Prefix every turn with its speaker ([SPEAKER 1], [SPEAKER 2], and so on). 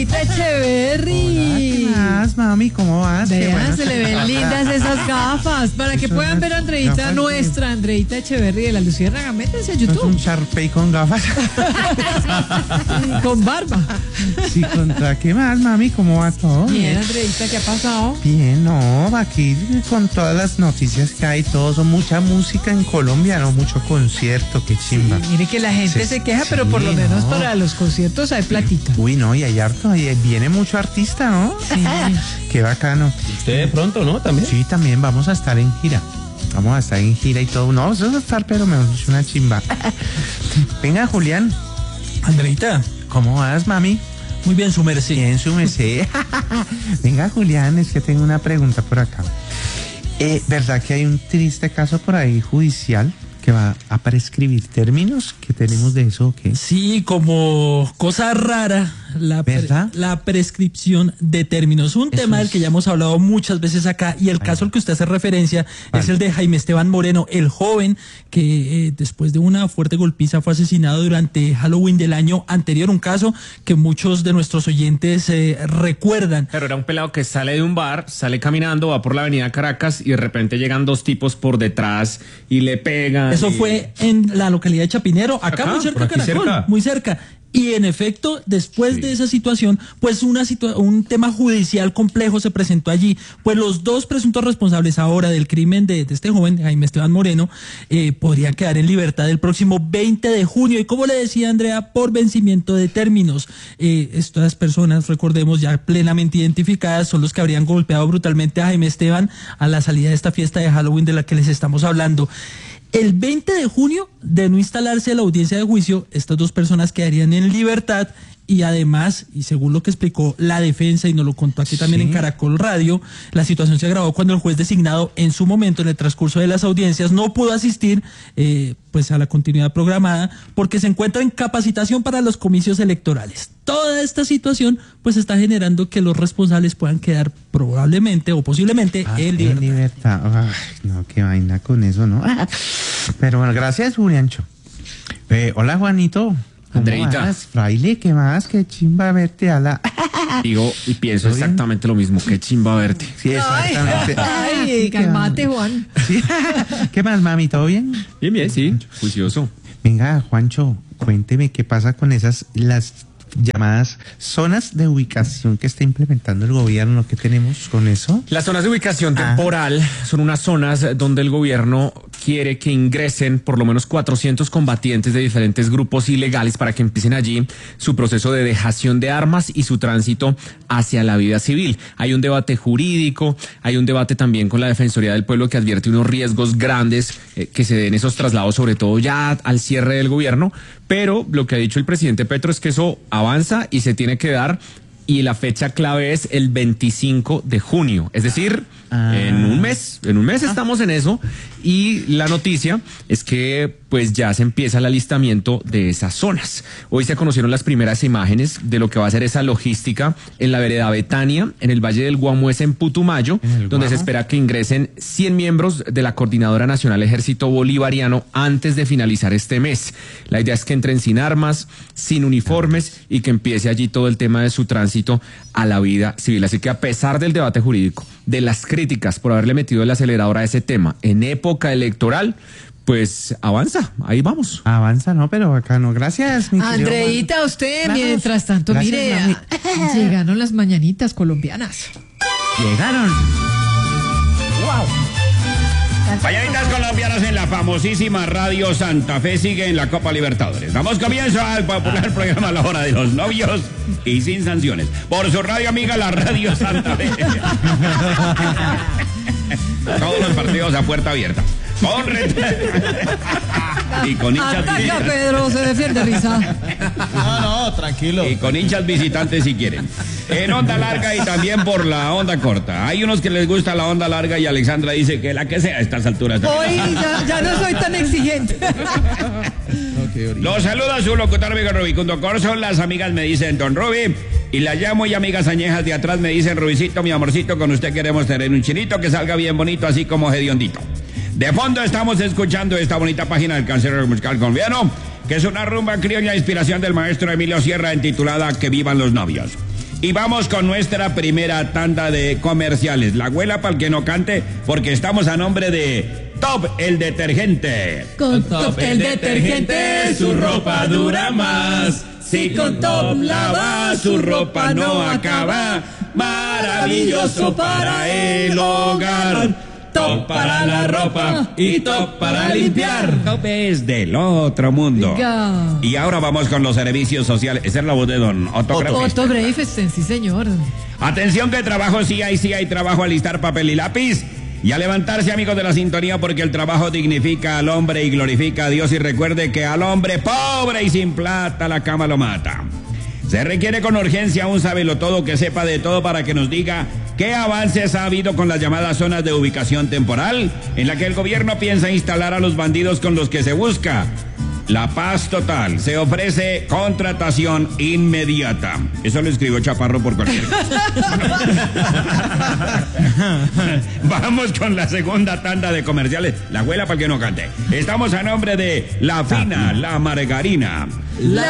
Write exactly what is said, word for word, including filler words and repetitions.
[SPEAKER 1] Echeverry.
[SPEAKER 2] Hola, ¿qué más, mami? ¿Cómo vas?
[SPEAKER 1] Vean,
[SPEAKER 2] bueno
[SPEAKER 1] se le ven lindas esas gafas. Para que
[SPEAKER 2] Son
[SPEAKER 1] puedan ver a
[SPEAKER 2] unas
[SPEAKER 1] Andreita
[SPEAKER 2] gafas
[SPEAKER 1] nuestra,
[SPEAKER 2] de-
[SPEAKER 1] Andreita Echeverry de la Luciérnaga. Métanse a
[SPEAKER 2] Es un
[SPEAKER 1] YouTube.
[SPEAKER 2] Sharpay con gafas.
[SPEAKER 1] Con barba.
[SPEAKER 2] Sí, contra qué más, mami, ¿cómo va todo?
[SPEAKER 1] Bien, Andreita, ¿qué ha pasado?
[SPEAKER 2] Bien, no, aquí con todas las noticias que hay, todo, son mucha música en Colombia, no mucho concierto, qué chimba.
[SPEAKER 1] Mire que la gente
[SPEAKER 2] Sí,
[SPEAKER 1] se queja,
[SPEAKER 2] sí,
[SPEAKER 1] pero por lo menos
[SPEAKER 2] no.
[SPEAKER 1] para los conciertos hay platica.
[SPEAKER 2] Uy, no, y hay harto, y viene mucho artista, ¿no?
[SPEAKER 1] Sí.
[SPEAKER 2] Qué bacano.
[SPEAKER 3] Usted de pronto, ¿no? También.
[SPEAKER 2] Sí, también vamos a estar en gira. Vamos a estar en gira y todo. No, vamos a estar, pero me es una chimba. Venga, Julián,
[SPEAKER 4] Andreita,
[SPEAKER 2] ¿cómo vas, mami?
[SPEAKER 4] muy bien, su merced.
[SPEAKER 2] Bien, su merced. Venga, Julián, es que tengo una pregunta por acá. Eh, ¿Verdad que hay un triste caso por ahí judicial que va a prescribir términos? ¿Qué tenemos de eso o qué?
[SPEAKER 4] Sí, como cosa rara, la, pre-
[SPEAKER 2] ¿Verdad?
[SPEAKER 4] la prescripción de términos. Un
[SPEAKER 2] Eso
[SPEAKER 4] tema del
[SPEAKER 2] es-
[SPEAKER 4] que ya hemos hablado muchas veces acá, y el caso al que usted hace referencia
[SPEAKER 2] ¿Cuál?
[SPEAKER 4] es el de Jaime Esteban Moreno, el joven que eh, después de una fuerte golpiza fue asesinado durante Halloween del año anterior. Un caso que muchos de nuestros oyentes eh, recuerdan.
[SPEAKER 3] Pero era un pelado que sale de un bar, sale caminando, va por la avenida Caracas y de repente llegan dos tipos por detrás y le pegan.
[SPEAKER 4] Eso
[SPEAKER 3] y-
[SPEAKER 4] fue en la localidad de Chapinero, acá,
[SPEAKER 3] Acá,
[SPEAKER 4] muy cerca
[SPEAKER 3] por
[SPEAKER 4] de
[SPEAKER 3] aquí
[SPEAKER 4] Caracol,
[SPEAKER 3] cerca.
[SPEAKER 4] muy cerca. Y en efecto, después
[SPEAKER 3] Sí.
[SPEAKER 4] de esa situación, pues una situa- un tema judicial complejo se presentó allí. Pues los dos presuntos responsables ahora del crimen de, de este joven, Jaime Esteban Moreno, eh, podrían quedar en libertad el próximo veinte de junio. Y como le decía Andrea, por vencimiento de términos. Eh, estas personas, recordemos, ya plenamente identificadas, son los que habrían golpeado brutalmente a Jaime Esteban a la salida de esta fiesta de Halloween de la que les estamos hablando. El veinte de junio, de no instalarse la audiencia de juicio, estas dos personas quedarían en libertad, y además, y según lo que explicó la defensa, y nos lo contó aquí también
[SPEAKER 2] Sí.
[SPEAKER 4] en Caracol Radio, la situación se agravó cuando el juez designado en su momento, en el transcurso de las audiencias, no pudo asistir eh, pues a la continuidad programada porque se encuentra en capacitación para los comicios electorales. Toda esta situación pues está generando que los responsables puedan quedar probablemente o posiblemente
[SPEAKER 2] Ah,
[SPEAKER 4] en
[SPEAKER 2] en
[SPEAKER 4] libertad.
[SPEAKER 2] libertad. Ay, no, qué vaina con eso, ¿no? Pero bueno, gracias, Juliancho. Eh, hola, Juanito. ¿Cómo
[SPEAKER 3] Andreita.
[SPEAKER 2] vas? Fraile, ¿qué más? Qué chimba verte a la...
[SPEAKER 3] Digo y pienso
[SPEAKER 2] ¿Todo bien?
[SPEAKER 3] exactamente lo mismo. Qué chimba verte.
[SPEAKER 2] Sí, exactamente.
[SPEAKER 1] Ay, calmate, Juan.
[SPEAKER 2] Sí. ¿Qué más, mami? ¿Todo bien?
[SPEAKER 3] Bien, bien, sí. Juicioso.
[SPEAKER 2] Venga, Juancho, cuénteme qué pasa con esas, las llamadas zonas de ubicación que está implementando el gobierno. ¿Qué tenemos con eso?
[SPEAKER 3] Las zonas de ubicación
[SPEAKER 2] Ah.
[SPEAKER 3] temporal son unas zonas donde el gobierno quiere que ingresen por lo menos cuatrocientos combatientes de diferentes grupos ilegales para que empiecen allí su proceso de dejación de armas y su tránsito hacia la vida civil. Hay un debate jurídico, hay un debate también con la Defensoría del Pueblo que advierte unos riesgos grandes eh, que se den esos traslados, sobre todo ya al cierre del gobierno, pero lo que ha dicho el presidente Petro es que eso avanza y se tiene que dar, y la fecha clave es el veinticinco de junio, es decir,
[SPEAKER 2] Ah.
[SPEAKER 3] en un mes, en un mes estamos en eso, y la noticia es que pues ya se empieza el alistamiento de esas zonas. Hoy se conocieron las primeras imágenes de lo que va a ser esa logística en la vereda Betania, en el Valle del Guamués, en Putumayo,
[SPEAKER 2] ¿En el
[SPEAKER 3] donde se
[SPEAKER 2] Guamo?
[SPEAKER 3] espera que ingresen cien miembros de la Coordinadora Nacional Ejército Bolivariano antes de finalizar este mes. La idea es que entren sin armas, sin uniformes, y que empiece allí todo el tema de su tránsito a la vida civil. Así que a pesar del debate jurídico, de las críticas por haberle metido el acelerador a ese tema en época electoral, pues avanza, ahí vamos.
[SPEAKER 2] Avanza, no, pero acá no. Gracias, mi querido
[SPEAKER 1] Andreita, usted,
[SPEAKER 2] Claro.
[SPEAKER 1] mientras tanto,
[SPEAKER 2] Gracias,
[SPEAKER 1] mire,
[SPEAKER 2] mami.
[SPEAKER 1] ah, llegaron las mañanitas colombianas.
[SPEAKER 2] Juan. Llegaron.
[SPEAKER 5] Mañanitas colombianas en la famosísima Radio Santa Fe sigue en la Copa Libertadores. Damos comienzo al popular programa La Hora de los Novios y sin sanciones. Por su radio amiga, la Radio Santa Fe. Todos los partidos a puerta abierta. Con ret- y con hinchas
[SPEAKER 1] Ataca,
[SPEAKER 5] visitantes.
[SPEAKER 1] Pedro, se defiende risa.
[SPEAKER 4] No, no, tranquilo.
[SPEAKER 5] Y con hinchas visitantes si quieren. En onda larga y también por la onda corta. Hay unos que les gusta la onda larga y Alexandra dice que la que sea a estas alturas.
[SPEAKER 1] Hoy ya, ya no soy tan exigente.
[SPEAKER 5] Los saluda su locutor amigo Rubicundo Corso. Las amigas me dicen Don Rubi. Y las llamo y amigas añejas de atrás me dicen Rubicito, mi amorcito, con usted queremos tener un chinito que salga bien bonito, así como hediondito. De fondo estamos escuchando esta bonita página del Cancionero Musical Colombiano, que es una rumba criolla de inspiración del maestro Emilio Sierra, intitulada Que vivan los novios. Y vamos con nuestra primera tanda de comerciales. La abuela para el que no cante, porque estamos a nombre de Top el detergente.
[SPEAKER 1] Con Top el detergente su ropa dura más. Si con Top lava su ropa no acaba. Maravilloso para el hogar. Top para la ropa y Top para limpiar.
[SPEAKER 5] Top es del otro mundo.
[SPEAKER 1] Oiga.
[SPEAKER 5] Y ahora vamos con los servicios sociales. Esa es la voz de don Otto Greifesten.
[SPEAKER 1] Otto Greifesten, sí señor.
[SPEAKER 5] Atención que trabajo sí hay, sí hay trabajo a listar papel y lápiz. Y a levantarse, amigos de la sintonía, porque el trabajo dignifica al hombre y glorifica a Dios. Y recuerde que al hombre pobre y sin plata la cama lo mata. Se requiere con urgencia un sabelotodo que sepa de todo para que nos diga qué avances ha habido con las llamadas zonas de ubicación temporal, en la que el gobierno piensa instalar a los bandidos con los que se busca la paz total. Se ofrece contratación inmediata. Eso lo escribió Chaparro por cualquier cosa. Vamos con la segunda tanda de comerciales. La abuela para que no cante. Estamos a nombre de La Fina, La Margarina.
[SPEAKER 1] La